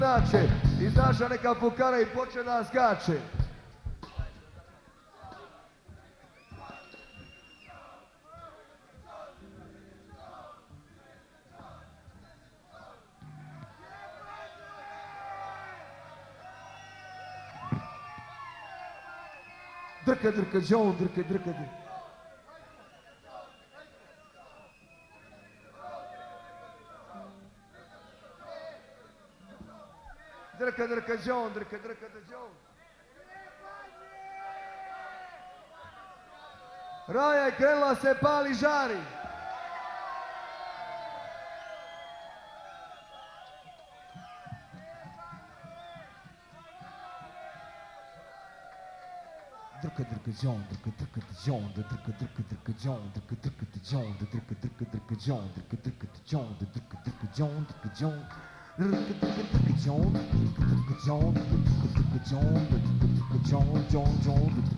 Znače, izaša neka fukara i poče da skače. Drka, drka, džon, drka, drka, drka. Drka, drka, džon, drka, drka, džon. Raja je krenula se pali žari. Drka, drka, džon, drka, drka, džon, drka, drka, drka, džon, drka, drka, džon, drka, drka, drka, džon, drka, drka, džon, drka, drka, džon, drka, džon. John, John, John, John, John, John, John,